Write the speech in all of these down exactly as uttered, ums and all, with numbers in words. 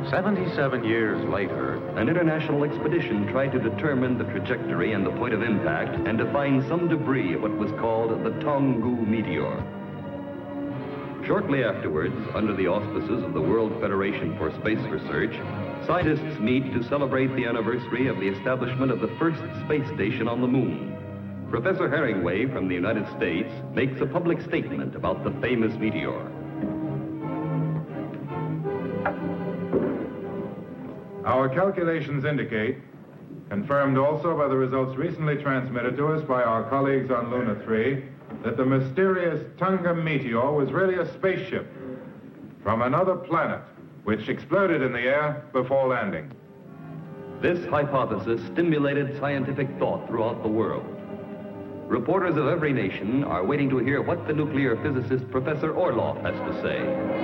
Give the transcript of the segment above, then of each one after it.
seventy-seven years later, an international expedition tried to determine the trajectory and the point of impact and to find some debris of what was called the Tonggu meteor. Shortly afterwards, under the auspices of the World Federation for Space Research, scientists meet to celebrate the anniversary of the establishment of the first space station on the moon. Professor Herringway from the United States makes a public statement about the famous meteor. Our calculations indicate, confirmed also by the results recently transmitted to us by our colleagues on Luna three, that the mysterious Tunga meteor was really a spaceship from another planet, which exploded in the air before landing. This hypothesis stimulated scientific thought throughout the world. Reporters of every nation are waiting to hear what the nuclear physicist Professor Orlov has to say.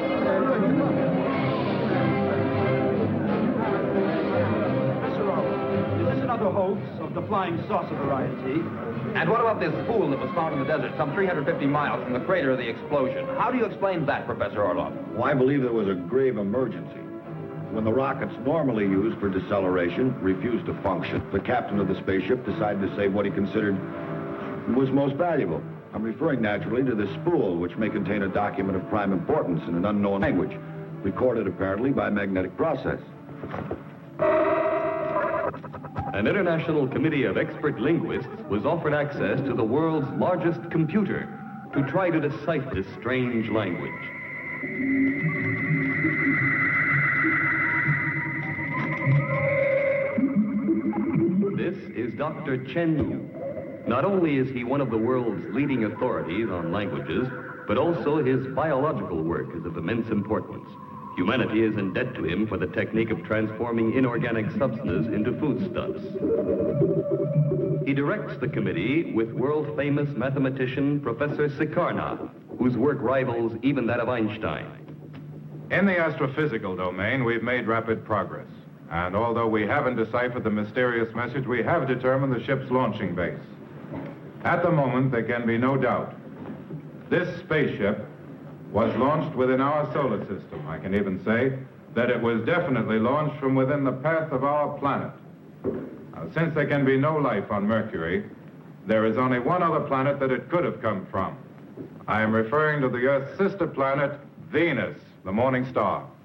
Professor Orlov, is this another hoax of the flying saucer variety? And what about this pool that was found in the desert some three hundred fifty miles from the crater of the explosion? How do you explain that, Professor Orlov? Well, I believe there was a grave emergency. When the rockets normally used for deceleration refused to function, the captain of the spaceship decided to save what he considered was most valuable. I'm referring naturally to this spool, which may contain a document of prime importance in an unknown language, recorded apparently by magnetic process. An international committee of expert linguists was offered access to the world's largest computer to try to decipher this strange language. This is Doctor Chen Yu. Not only is he one of the world's leading authorities on languages, but also his biological work is of immense importance. Humanity is in debt to him for the technique of transforming inorganic substances into foodstuffs. He directs the committee with world-famous mathematician Professor Sikarna, whose work rivals even that of Einstein. In the astrophysical domain, we've made rapid progress. And although we haven't deciphered the mysterious message, we have determined the ship's launching base. At the moment, there can be no doubt. This spaceship was launched within our solar system. I can even say that it was definitely launched from within the path of our planet. Now, since there can be no life on Mercury, there is only one other planet that it could have come from. I am referring to the Earth's sister planet, Venus, the morning star.